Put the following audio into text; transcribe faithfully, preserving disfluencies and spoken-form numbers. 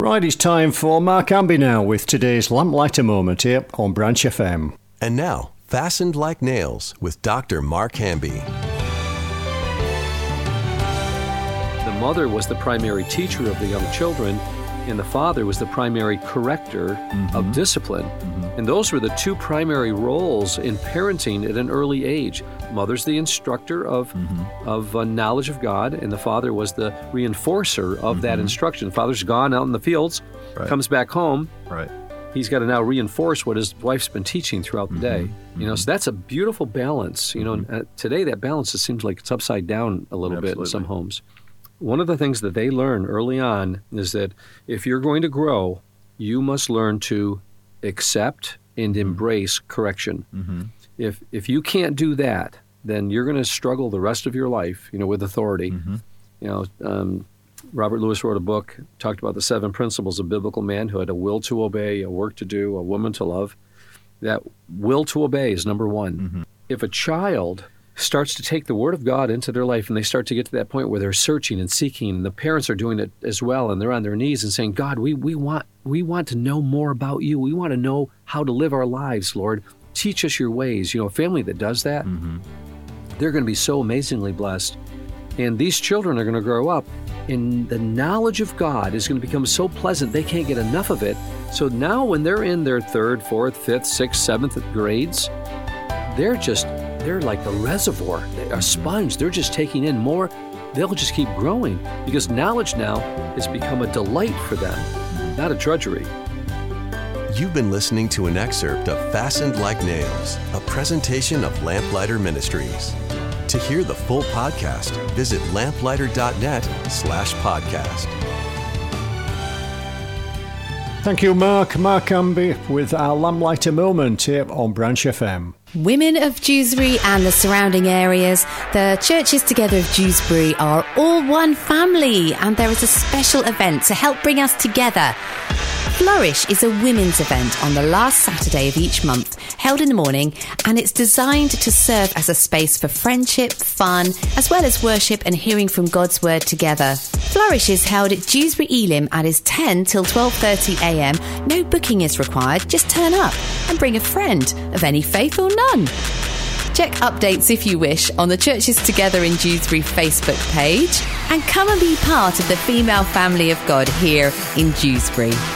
Right, it's time for Mark Amby now with today's Lamplighter Moment here on Branch F M. And now, Fastened Like Nails with Doctor Mark Hamby. The mother was the primary teacher of the young children, and the father was the primary corrector mm-hmm. of discipline. Mm-hmm. And those were the two primary roles in parenting at an early age. Mother's the instructor of mm-hmm. of uh, knowledge of God, and the father was the reinforcer of mm-hmm. that instruction. Father's gone out in the fields, right. comes back home. Right. He's got to now reinforce what his wife's been teaching throughout the day. Mm-hmm. You know, so that's a beautiful balance. You know, mm-hmm. uh, today that balance, it seems like it's upside down a little Absolutely. bit in some homes. One of the things that they learn early on is that if you're going to grow, you must learn to accept and embrace correction. Mm-hmm. If if you can't do that, then you're going to struggle the rest of your life, you know, with authority. Mm-hmm. You know, um, Robert Lewis wrote a book, talked about the seven principles of biblical manhood: a will to obey, a work to do, a woman to love. That will to obey is number one. Mm-hmm. If a child starts to take the Word of God into their life, and they start to get to that point where they're searching and seeking, and the parents are doing it as well, and they're on their knees and saying, God, we we want we want to know more about you. We want to know how to live our lives, Lord. Teach us your ways. You know, a family that does that, mm-hmm. they're going to be so amazingly blessed. And these children are going to grow up, and the knowledge of God is going to become so pleasant they can't get enough of it. So now when they're in their third, fourth, fifth, sixth, seventh grades, they're just They're like a reservoir, a sponge. They're just taking in more. They'll just keep growing because knowledge now has become a delight for them, not a drudgery. You've been listening to an excerpt of Fastened Like Nails, a presentation of Lamplighter Ministries. To hear the full podcast, visit lamplighter.net slash podcast. Thank you, Mark. Mark Amby with our Lamplighter Moment here on Branch F M. Women of Dewsbury and the surrounding areas, the Churches Together of Dewsbury are all one family, and there is a special event to help bring us together. Flourish is a women's event on the last Saturday of each month, held in the morning, and it's designed to serve as a space for friendship, fun, as well as worship and hearing from God's Word together. Flourish is held at Dewsbury Elim and is ten till twelve thirty a m. No booking is required, just turn up and bring a friend of any faith or none. Check updates if you wish on the Churches Together in Dewsbury Facebook page, and come and be part of the female family of God here in Dewsbury.